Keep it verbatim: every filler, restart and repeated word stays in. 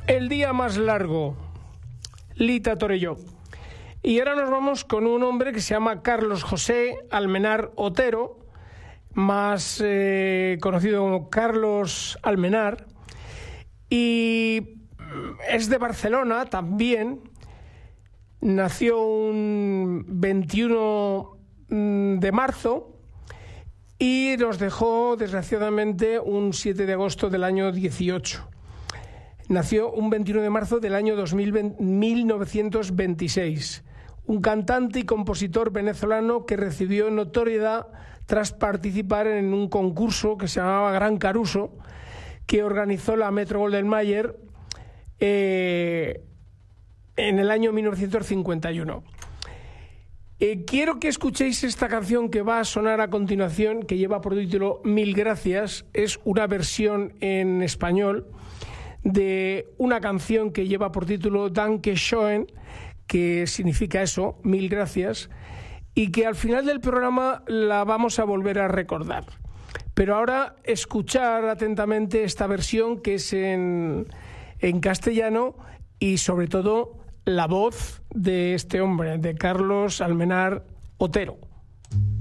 El día más largo, Lita Torelló. Y ahora nos vamos con un hombre que se llama Carlos José Almenar Otero, más eh, conocido como Carlos Almenar, y es de Barcelona también. Nació un veintiuno de marzo y nos dejó desgraciadamente un siete de agosto del año dieciocho. Nació un veintiuno de marzo del año mil novecientos veintiséis. Un cantante y compositor venezolano que recibió notoriedad tras participar en un concurso que se llamaba Gran Caruso, que organizó la Metro-Goldwyn-Mayer eh, en el año mil novecientos cincuenta y uno. Eh, quiero que escuchéis esta canción que va a sonar a continuación, que lleva por título Mil Gracias. Es una versión en español de una canción que lleva por título Danke schön, que significa eso, mil gracias, y que al final del programa la vamos a volver a recordar. Pero ahora escuchar atentamente esta versión, que es en, en castellano, y sobre todo la voz de este hombre, de Carlos Almenar Otero.